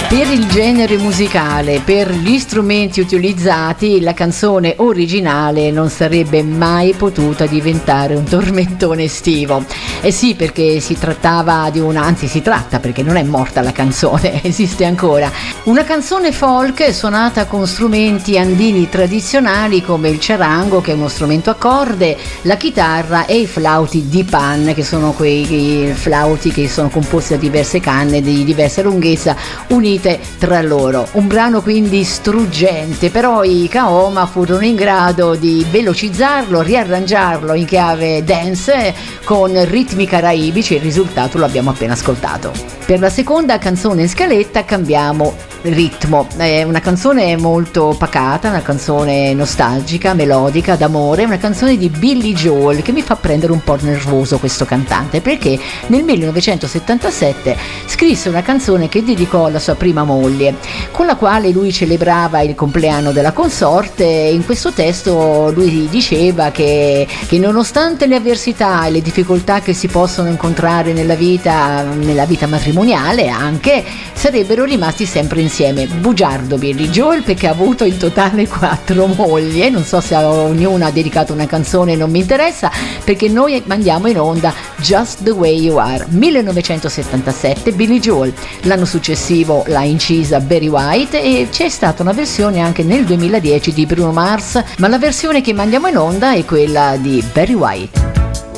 Per il genere musicale, per gli strumenti utilizzati, la canzone originale non sarebbe mai potuta diventare un tormentone estivo. Eh sì, perché si trattava di anzi si tratta perché non è morta la canzone, esiste ancora. Una canzone folk suonata con strumenti andini tradizionali come il charango, che è uno strumento a corde, la chitarra e i flauti di pan, che sono quei flauti che sono composti da diverse canne di diversa lunghezza unite tra loro. Un brano quindi struggente, però i Kaoma furono in grado di velocizzarlo, riarrangiarlo in chiave dance con ritmi caraibici e il risultato lo abbiamo appena ascoltato. Per la seconda canzone in scaletta cambiamo ritmo, è una canzone molto pacata, una canzone nostalgica, melodica, d'amore, una canzone di Billy Joel che mi fa prendere un po' nervoso questo cantante, perché nel 1977 scrisse una canzone che dedicò alla sua prima moglie, con la quale lui celebrava il compleanno della consorte. In questo testo lui diceva che nonostante le avversità e le difficoltà che si possono incontrare nella vita matrimoniale, anche sarebbero rimasti sempre insieme. Bugiardo Billy Joel, perché ha avuto in totale 4 mogli, non so se a ognuna ha dedicato una canzone, non mi interessa, perché noi mandiamo in onda Just the Way You Are, 1977, Billy Joel. L'anno successivo l'ha incisa Barry White e c'è stata una versione anche nel 2010 di Bruno Mars, ma la versione che mandiamo in onda è quella di Barry White.